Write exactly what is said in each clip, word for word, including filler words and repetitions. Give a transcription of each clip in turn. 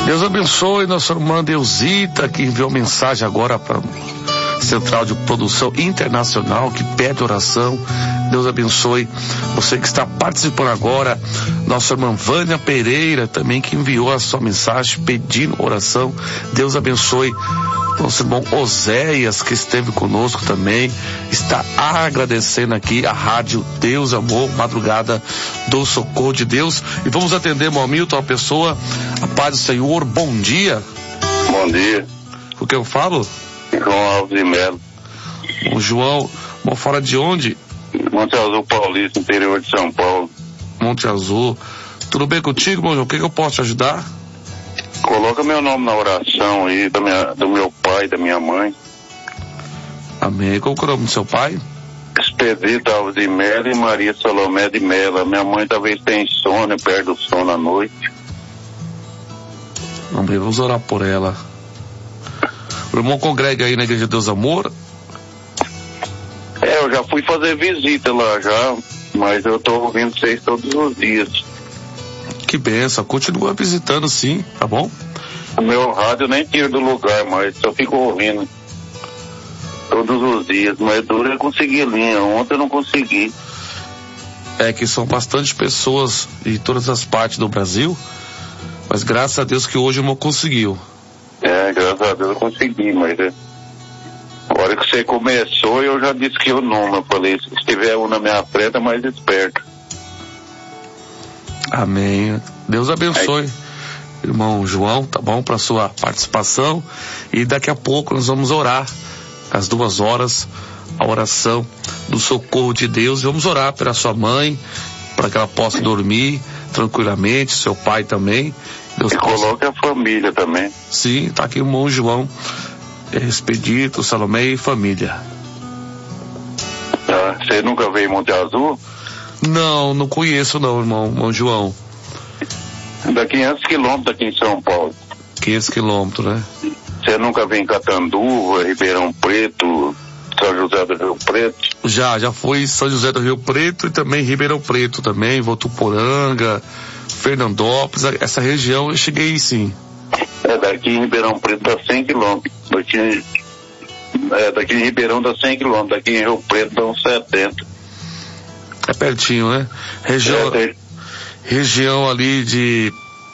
Deus abençoe nossa irmã Deusita, que enviou mensagem agora para Central de Produção Internacional, que pede oração. Deus abençoe você que está participando agora. Nossa irmã Vânia Pereira também, que enviou a sua mensagem pedindo oração. Deus abençoe nosso irmão Oséias, que esteve conosco também, está agradecendo aqui a rádio Deus Amor, Madrugada do Socorro de Deus. E vamos atender, irmão Milton, a pessoa. A paz do Senhor, bom dia. Bom dia. O que eu falo? João Alves de Melo. O João, bom, fora de onde? Monte Azul Paulista, interior de São Paulo. Monte Azul. Tudo bem contigo, meu João? O que, que eu posso te ajudar? Coloca meu nome na oração aí, da minha, do meu pai, da minha mãe. Amém. Qual que é o nome do seu pai? Expedito Alves de Melo e Maria Salomé de Melo. Minha mãe talvez tenha insônia, perde o sono à noite. Amém. Vamos orar por ela. O irmão congrega aí na Igreja Deus Amor? É, eu já fui fazer visita lá já, mas eu tô ouvindo vocês todos os dias. Que benção, continua visitando sim, tá bom? O meu rádio eu nem tiro do lugar, mas só fico ouvindo todos os dias, mas duro eu consegui linha, ontem eu não consegui. É que são bastante pessoas de todas as partes do Brasil, mas graças a Deus que hoje o irmão conseguiu. É, graças a Deus eu consegui, mas é, a hora que você começou eu já disse que o nome, eu falei, se tiver um na minha frente é mais esperto. Amém. Deus abençoe, irmão João, tá bom, para sua participação. E daqui a pouco nós vamos orar, às duas horas, a oração do socorro de Deus. E vamos orar pela sua mãe, para que ela possa dormir tranquilamente, seu pai também. Deus e possa... coloque a família também. Sim, tá aqui o irmão João, Expedito, Salomé e família. Tá. Você nunca veio em Monte Azul? Não, não conheço não, irmão, irmão João. Dá quinhentos quilômetros aqui em São Paulo. quinhentos quilômetros, né? Você nunca veio em Catanduva, Ribeirão Preto, São José do Rio Preto? Já, já fui em São José do Rio Preto e também Ribeirão Preto também, Votuporanga, Fernandópolis, essa região eu cheguei sim. É, daqui em Ribeirão Preto dá cem quilômetros. Daqui, é, daqui em Ribeirão dá cem quilômetros, daqui em Rio Preto dá uns setenta. É pertinho, né? Região, é, região ali de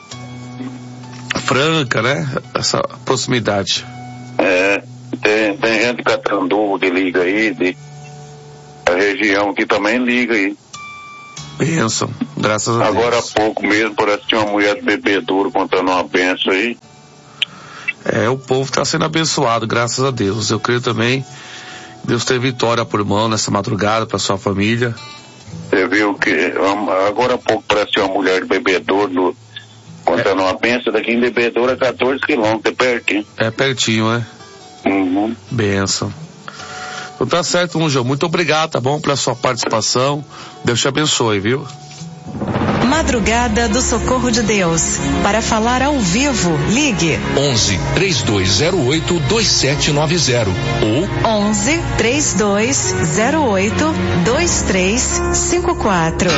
Franca, né? Essa proximidade. É, tem, tem gente de Catanduva que liga aí, de, a região aqui também liga aí. Bênção, graças a Deus. Agora há pouco mesmo, parece que tinha uma mulher de bebedouro contando uma benção aí. É, o povo está sendo abençoado, graças a Deus. Eu creio também, Deus tem vitória por irmão nessa madrugada, para sua família. Você viu que agora há pouco parece uma mulher de bebedouro contando é. uma benção, daqui em bebedouro é quatorze quilômetros, é pertinho. É pertinho, é? Uhum. Benção. Então tá certo, irmão João. Muito obrigado, tá bom, pela sua participação. Deus te abençoe, viu? Madrugada do Socorro de Deus. Para falar ao vivo, ligue onze, três dois zero oito, dois sete nove zero ou onze, três dois zero oito, dois três cinco quatro.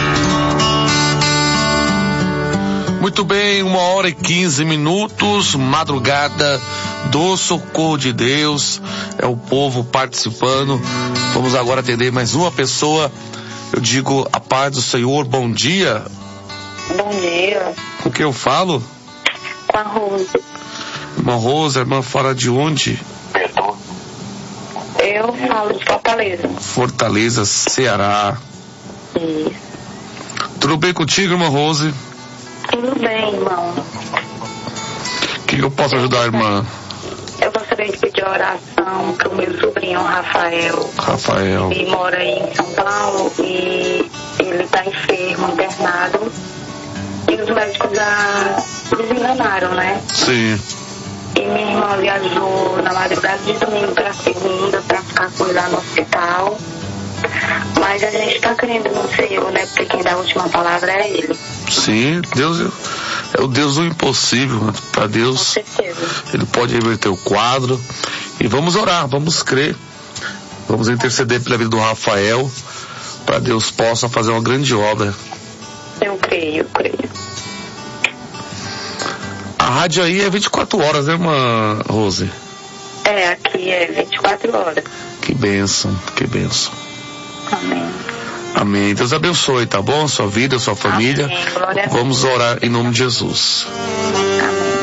Muito bem, uma hora e quinze minutos, madrugada do Socorro de Deus, é o povo participando. Vamos agora atender mais uma pessoa. Eu digo a paz do Senhor, bom dia. Bom dia. Com que eu falo? Com a Rosa. Irmã Rosa, irmã fora de onde? Eu falo de Fortaleza. Fortaleza, Ceará. Isso. Tudo bem contigo, irmã Rose? Tudo bem, irmão. O que eu posso ajudar, irmã? Eu gostaria de pedir oração para o meu sobrinho Rafael. Rafael. Ele mora aí em São Paulo e ele está enfermo, internado. E os médicos já desenganaram, né? Sim. E minha irmã viajou na madrugada de domingo para segunda para ficar com ele lá no hospital. Mas a gente está crendo no Senhor, né? Porque quem dá a última palavra é Ele. Sim, Deus é o Deus do impossível. Para Deus, com certeza, Ele pode reverter o quadro. E vamos orar, vamos crer. Vamos interceder pela vida do Rafael, para Deus possa fazer uma grande obra. Eu creio, eu creio. A rádio aí é vinte e quatro horas, né, irmã Rose? É, aqui é vinte e quatro horas. Que bênção, que bênção. Amém. Amém. Deus abençoe, tá bom? Sua vida, sua família. Amém. Glória a Deus. Vamos orar em nome de Jesus. Amém.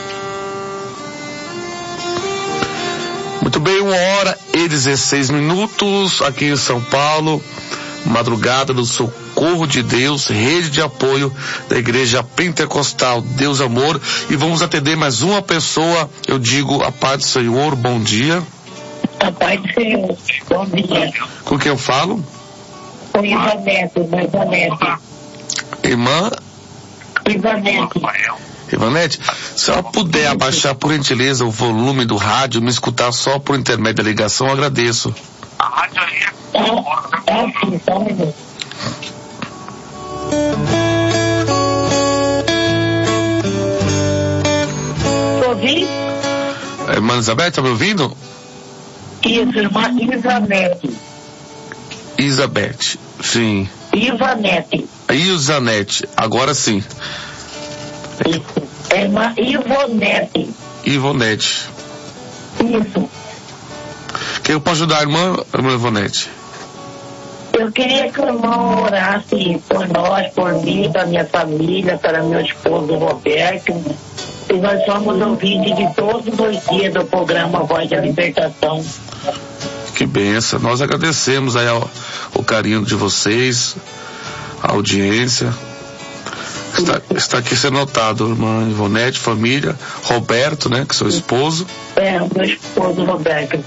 Muito bem, uma hora e dezesseis minutos aqui em São Paulo. Madrugada do Socorro de Deus, rede de apoio da Igreja Pentecostal Deus Amor. E vamos atender mais uma pessoa. Eu digo a paz do Senhor, bom dia. A paz do Senhor, bom dia. Com quem eu falo? Com Ivanete, Ivanete. Irmã? Ivanete. Ivanete, se ela puder abaixar por gentileza o volume do rádio, me escutar só por intermédio da ligação, eu agradeço. A rádio aí é... É, é sim, só um minuto. Ouvi? Irmã Elizabeth, tá me ouvindo? Isso, irmã Ivanete. Isabeth, sim. Ivanete. Isanete, agora sim. Isso, é irmã Ivonete. Ivonete. Isso. Quem eu posso ajudar, irmã, irmã Ivonete? Eu queria que o irmão orasse por nós, por mim, para minha família, para meu esposo Roberto. E nós somos ouvintes de todos os dias do programa Voz da Libertação. Que benção. Nós agradecemos aí ao, o carinho de vocês, a audiência. Está, está aqui sendo notado, irmã Ivonete, família, Roberto, né, que é seu esposo. É, o meu esposo Roberto.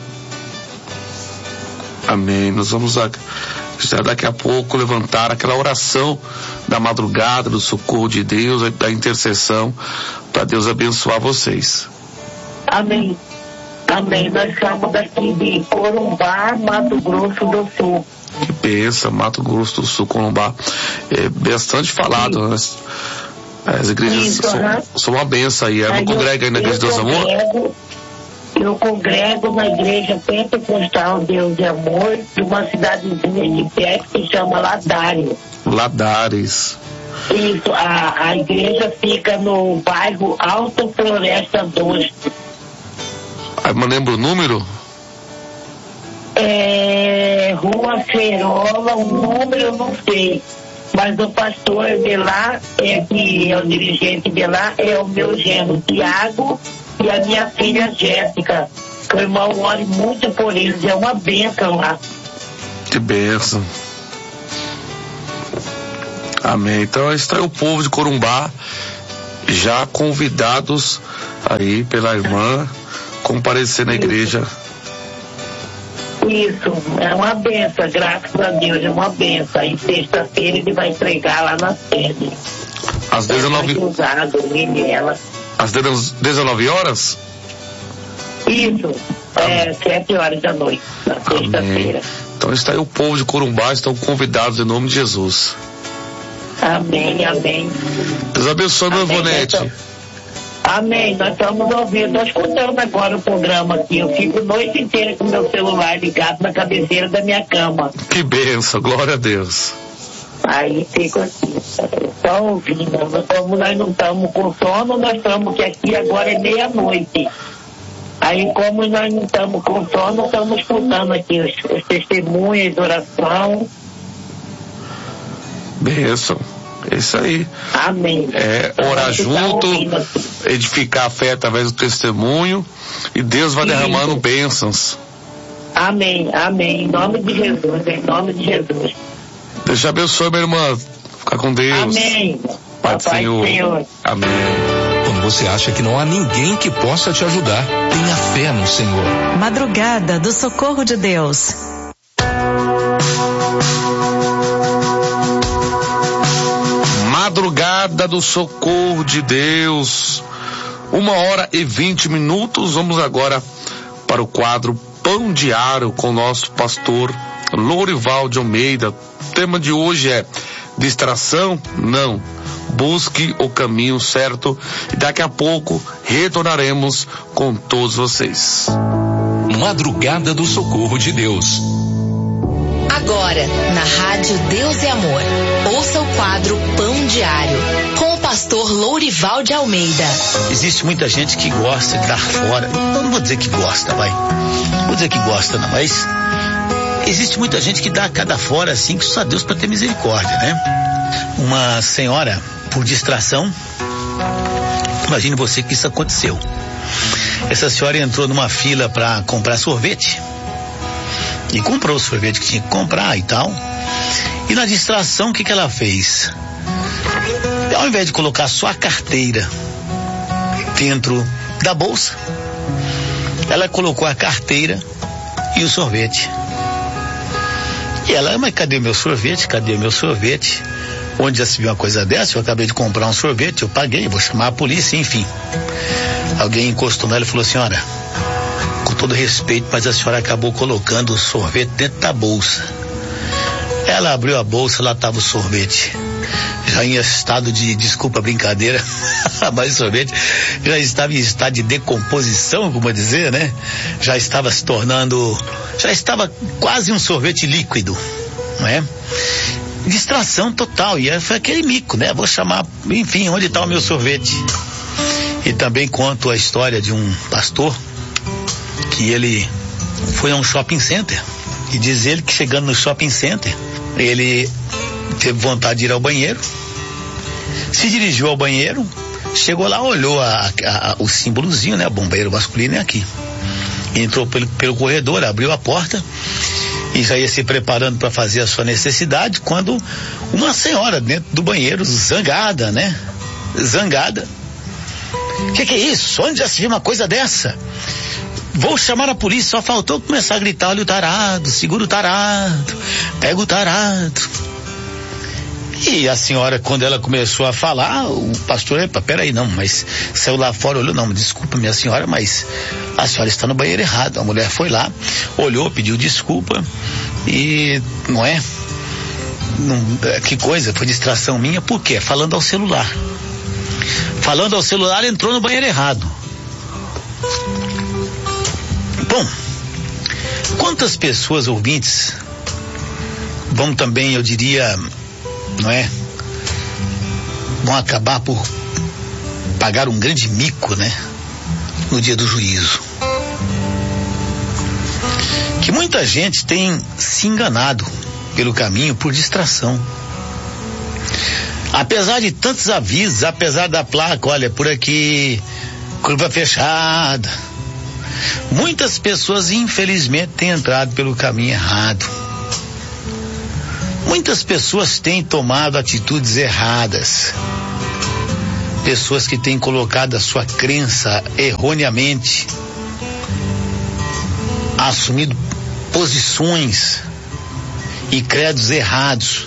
Amém. Nós vamos a, já daqui a pouco levantar aquela oração da madrugada, do socorro de Deus, da intercessão, para Deus abençoar vocês. Amém. Amém. Nós estamos aqui de Corumbá, Mato Grosso do Sul. Que benção, Mato Grosso do Sul, Corumbá. É bastante falado, né? As igrejas Isso, são, uhum. são uma benção aí. Ela congrega aí na Igreja de Deus Amor? Eu congrego na Igreja Pentecostal Deus e Amor, de uma cidadezinha de perto que se chama Ladares. Ladares. Isso, a, a igreja fica no bairro Alto Floresta dois. Aí, mas lembra o número? É, Rua Ferola, o número eu não sei. Mas o pastor de lá, é, que é o dirigente de lá, é o meu genro Tiago e a minha filha Jéssica. Que o irmão ore muito por eles, é uma bênção lá. Que bênção. Amém. Então está aí o povo de Corumbá, já convidados aí pela irmã, comparecer na igreja. Isso, é uma benção, graças a Deus, é uma benção. Aí sexta-feira ele vai entregar lá na sede. Às dezenove... Usado, Às dezenove horas? Isso, é sete horas da noite, na sexta-feira. Então está aí o povo de Corumbá, estão convidados em nome de Jesus. Amém, amém. Deus abençoe, meu Ivonete. Então, amém, nós estamos ouvindo, nós escutando agora o programa aqui. Eu fico a noite inteira com meu celular ligado na cabeceira da minha cama. Que benção, glória a Deus. Aí fico assim, só ouvindo. Nós, como nós não estamos com sono, nós estamos que aqui agora é meia-noite. Aí como nós não estamos com sono, estamos escutando aqui os, os testemunhos de oração. Benção. É isso aí. Amém. É, orar junto, edificar a fé através do testemunho, e Deus vai derramando Isso. bênçãos. Amém, amém. Em nome de Jesus, em nome de Jesus. Deus te abençoe, minha irmã. Fica com Deus. Amém. Pai do Senhor. Senhor. Amém. Quando você acha que não há ninguém que possa te ajudar, tenha fé no Senhor. Madrugada do Socorro de Deus. Madrugada do Socorro de Deus. Uma hora e vinte minutos. Vamos agora para o quadro Pão Diário com o nosso pastor Lorival de Almeida. O tema de hoje é distração? Não. Busque o caminho certo. E daqui a pouco retornaremos com todos vocês. Madrugada do Socorro de Deus. Agora, na Rádio Deus e Amor, ouça o quadro Pão Diário, com o pastor Lourival de Almeida. Existe muita gente que gosta de dar fora. Eu não vou dizer que gosta, vai. Não vou dizer que gosta, não, mas existe muita gente que dá cada fora assim que só Deus para ter misericórdia, né? Uma senhora, por distração, imagine você que isso aconteceu. Essa senhora entrou numa fila para comprar sorvete e comprou o sorvete que tinha que comprar e tal. E na distração, o que que ela fez? Ao invés de colocar só a carteira dentro da bolsa, ela colocou a carteira e o sorvete. E ela, mas cadê o meu sorvete? Cadê o meu sorvete? Onde já se viu uma coisa dessa? Eu acabei de comprar um sorvete, eu paguei, vou chamar a polícia, enfim. Alguém encostou nela e falou: senhora, com todo respeito, mas a senhora acabou colocando o sorvete dentro da bolsa. Ela abriu a bolsa, lá estava o sorvete. Já em estado de, desculpa a brincadeira, mas o sorvete já estava em estado de decomposição, como dizer, né? Já estava se tornando, já estava quase um sorvete líquido, não é? Distração total, e foi aquele mico, né? Vou chamar, enfim, onde está o meu sorvete? E também conto a história de um pastor que ele foi a um shopping center, e diz ele que chegando no shopping center, ele teve vontade de ir ao banheiro, se dirigiu ao banheiro, chegou lá, olhou a, a, a, o símbolozinho, né? Bombeiro masculino é aqui. Entrou pelo, pelo corredor, abriu a porta e já ia se preparando para fazer a sua necessidade, quando uma senhora dentro do banheiro, zangada, né? Zangada. O que, que é isso? Onde já se viu uma coisa dessa? Vou chamar a polícia, só faltou começar a gritar: olha o tarado, segura o tarado, pega o tarado. E a senhora, quando ela começou a falar, o pastor, epa, peraí, não, mas saiu lá fora, olhou, não, desculpa minha senhora, mas a senhora está no banheiro errado. A mulher foi lá, olhou, pediu desculpa e, não é? Não, que coisa, foi distração minha, por quê? Falando ao celular. Falando ao celular, entrou no banheiro errado. Bom, quantas pessoas ouvintes vão também, eu diria, não é? Vão acabar por pagar um grande mico, né? No dia do juízo. Que muita gente tem se enganado pelo caminho por distração. Apesar de tantos avisos, apesar da placa, olha, por aqui, curva fechada, muitas pessoas infelizmente têm entrado pelo caminho errado. Muitas pessoas têm tomado atitudes erradas. Pessoas que têm colocado a sua crença erroneamente, assumido posições e credos errados.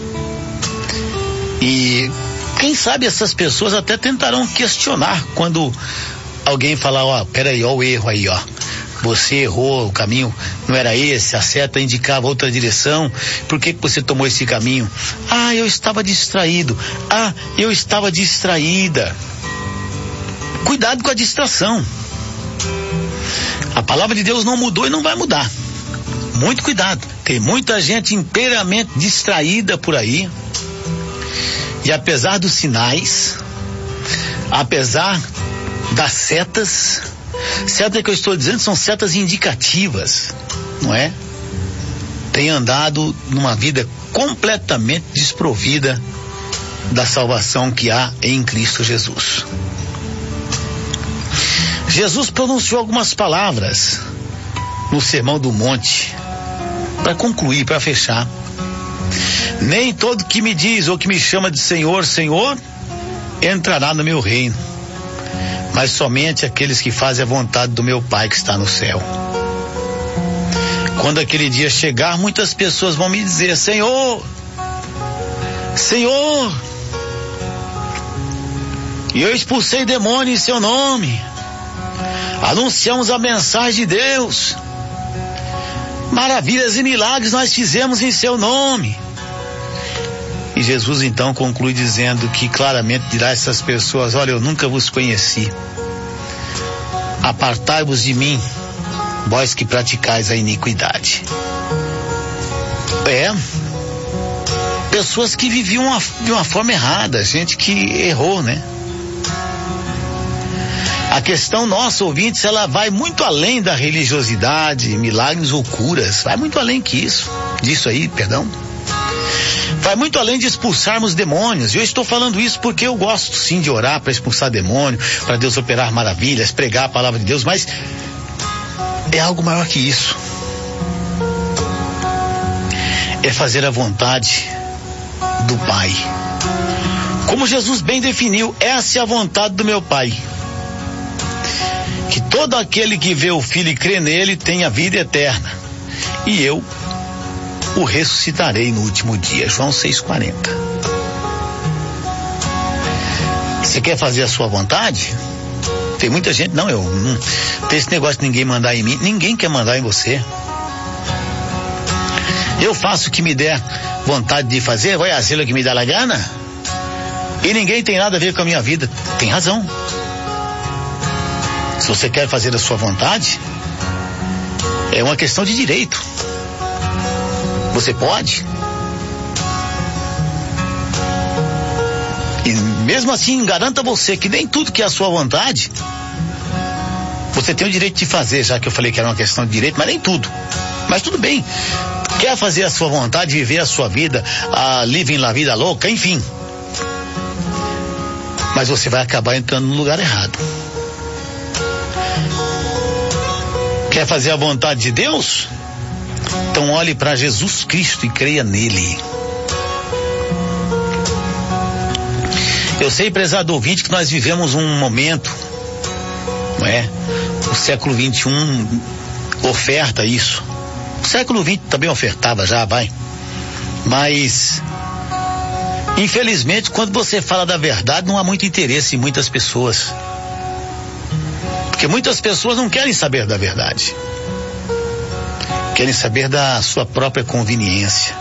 E quem sabe essas pessoas até tentarão questionar quando alguém falar: ó, peraí, ó o erro aí, ó. Você errou, o caminho não era esse, a seta indicava outra direção, por que que você tomou esse caminho? Ah, eu estava distraído. Ah, eu estava distraída. Cuidado com a distração. A palavra de Deus não mudou e não vai mudar. Muito cuidado. Tem muita gente inteiramente distraída por aí. E apesar dos sinais, apesar das setas, setas que eu estou dizendo são setas indicativas, não é? Tem andado numa vida completamente desprovida da salvação que há em Cristo Jesus. Jesus pronunciou algumas palavras no Sermão do Monte, para concluir, para fechar. Nem todo que me diz ou que me chama de Senhor, Senhor, entrará no meu reino, mas somente aqueles que fazem a vontade do meu Pai que está no céu. Quando aquele dia chegar, muitas pessoas vão me dizer: Senhor, Senhor, e eu expulsei demônio em seu nome, anunciamos a mensagem de Deus, maravilhas e milagres nós fizemos em seu nome. E Jesus então conclui dizendo que claramente dirá a essas pessoas: olha, eu nunca vos conheci, apartai-vos de mim, vós que praticais a iniquidade. É, pessoas que viviam uma, de uma forma errada, gente que errou, né? A questão nossa, ouvintes, ela vai muito além da religiosidade, milagres ou curas, vai muito além que isso, disso aí, perdão. Vai muito além de expulsarmos demônios. Eu estou falando isso porque eu gosto sim de orar para expulsar demônio, para Deus operar maravilhas, pregar a palavra de Deus, mas é algo maior que isso. É fazer a vontade do Pai. Como Jesus bem definiu, essa é a vontade do meu Pai. Que todo aquele que vê o Filho e crê nele tenha vida eterna. E eu o ressuscitarei no último dia. João seis quarenta. Você quer fazer a sua vontade? Tem muita gente, não, eu não tem esse negócio de ninguém mandar em mim. Ninguém quer mandar em você. Eu faço o que me der vontade de fazer, vai fazer o que me dá a gana. E ninguém tem nada a ver com a minha vida. Tem razão. Se você quer fazer a sua vontade, é uma questão de direito. Você pode. E mesmo assim, garanta você que nem tudo que é a sua vontade, você tem o direito de fazer, já que eu falei que era uma questão de direito, mas nem tudo. Mas tudo bem. Quer fazer a sua vontade, viver a sua vida, a living la vida louca, enfim. Mas você vai acabar entrando no lugar errado. Quer fazer a vontade de Deus? Então olhe para Jesus Cristo e creia nele. Eu sei, prezado ouvinte, que nós vivemos um momento, não é? O século vinte e um oferta isso. O século vinte também ofertava já, vai. Mas, infelizmente, quando você fala da verdade, não há muito interesse em muitas pessoas. Porque muitas pessoas não querem saber da verdade. Querem saber da sua própria conveniência.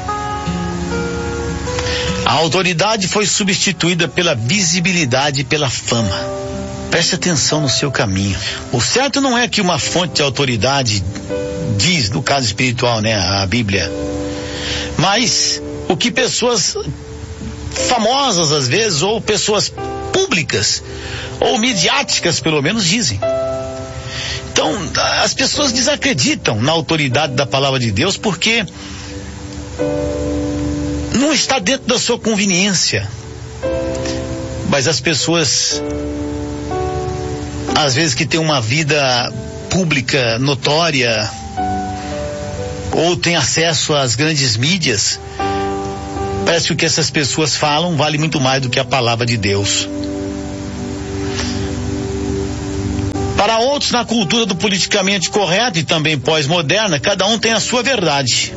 A autoridade foi substituída pela visibilidade e pela fama. Preste atenção no seu caminho. O certo não é que uma fonte de autoridade diz, no caso espiritual, né, a Bíblia, mas o que pessoas famosas às vezes, ou pessoas públicas, ou midiáticas pelo menos, dizem. Então, as pessoas desacreditam na autoridade da palavra de Deus porque não está dentro da sua conveniência. Mas as pessoas, às vezes, que têm uma vida pública notória, ou têm acesso às grandes mídias, parece que o que essas pessoas falam vale muito mais do que a palavra de Deus. Para outros, na cultura do politicamente correto e também pós-moderna, cada um tem a sua verdade.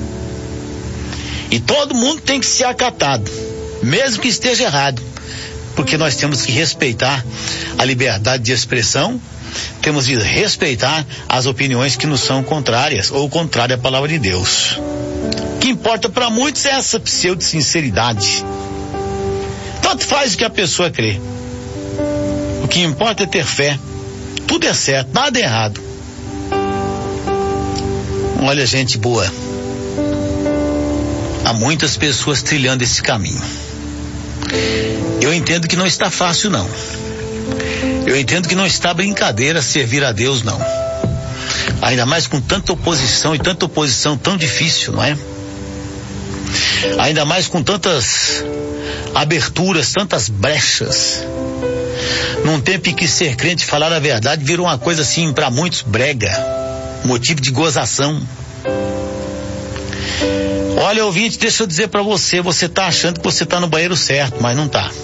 E todo mundo tem que ser acatado, mesmo que esteja errado, porque nós temos que respeitar a liberdade de expressão, temos de respeitar as opiniões que nos são contrárias ou contrárias à palavra de Deus. O que importa para muitos é essa pseudo-sinceridade. Tanto faz o que a pessoa crê. O que importa é ter fé. Tudo é certo, nada é errado. Olha, gente boa, há muitas pessoas trilhando esse caminho. Eu entendo que não está fácil, não. Eu entendo que não está brincadeira servir a Deus, não. Ainda mais com tanta oposição, e tanta oposição tão difícil, não é? Ainda mais com tantas aberturas, tantas brechas. Num tempo em que ser crente, falar a verdade, virou uma coisa assim, para muitos, brega, motivo de gozação. Olha, ouvinte, deixa eu dizer para você, você tá achando que você tá no banheiro certo, mas não tá.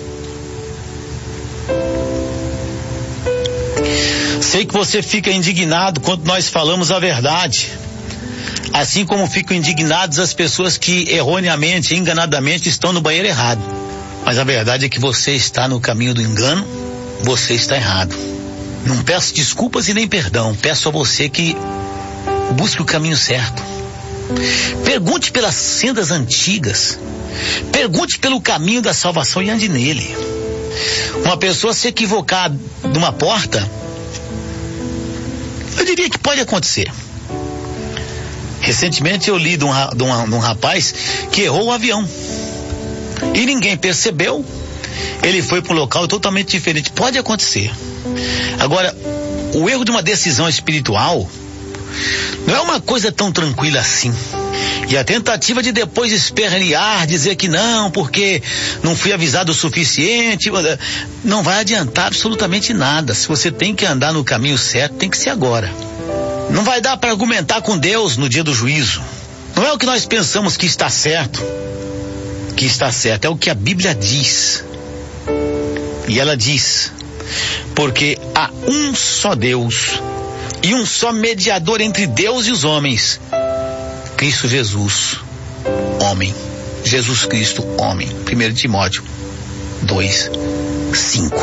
Sei que você fica indignado quando nós falamos a verdade, assim como ficam indignados as pessoas que erroneamente, enganadamente estão no banheiro errado. Mas a verdade é que você está no caminho do engano, você está errado. Não peço desculpas e nem perdão, peço a você que busque o caminho certo. Pergunte pelas sendas antigas, pergunte pelo caminho da salvação e ande nele. Uma pessoa se equivocar de uma porta, eu diria que pode acontecer. Recentemente eu li de um, de um, de um rapaz que errou o avião. E ninguém percebeu. Ele foi para um local totalmente diferente. Pode acontecer. Agora, o erro de uma decisão espiritual não é uma coisa tão tranquila assim. E a tentativa de depois espernear, dizer que não, porque não fui avisado o suficiente, não vai adiantar absolutamente nada. Se você tem que andar no caminho certo, tem que ser agora. Não vai dar para argumentar com Deus no dia do juízo. Não é o que nós pensamos que está certo. Que está certo, é o que a Bíblia diz. E ela diz: porque há um só Deus e um só mediador entre Deus e os homens, Cristo Jesus, homem. Jesus Cristo, homem. primeiro Timóteo dois, cinco.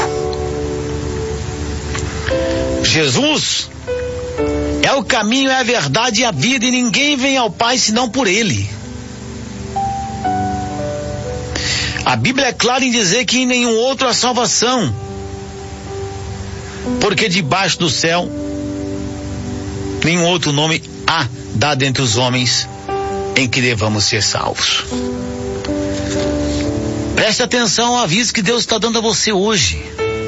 Jesus é o caminho, é a verdade e a vida, e ninguém vem ao Pai senão por Ele. A Bíblia é clara em dizer que em nenhum outro há salvação, porque debaixo do céu nenhum outro nome há dado entre os homens em que devamos ser salvos. Preste atenção ao aviso que Deus está dando a você hoje.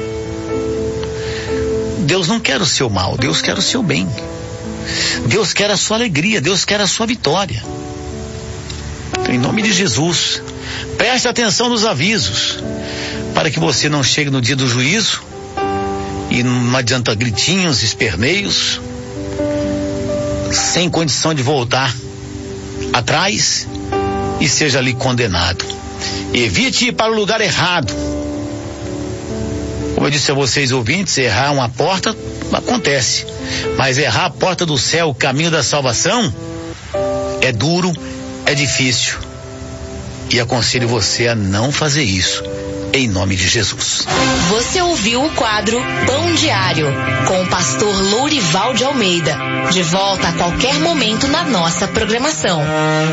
Deus não quer o seu mal, Deus quer o seu bem. Deus quer a sua alegria, Deus quer a sua vitória. Então, em nome de Jesus, preste atenção nos avisos, para que você não chegue no dia do juízo e não adianta gritinhos, esperneios, sem condição de voltar atrás e seja ali condenado. Evite ir para o lugar errado. Como eu disse a vocês, ouvintes, errar uma porta acontece, mas errar a porta do céu, o caminho da salvação, é duro, é difícil, e aconselho você a não fazer isso, em nome de Jesus. Você ouviu o quadro Pão Diário, com o pastor Lourival de Almeida. De volta a qualquer momento na nossa programação.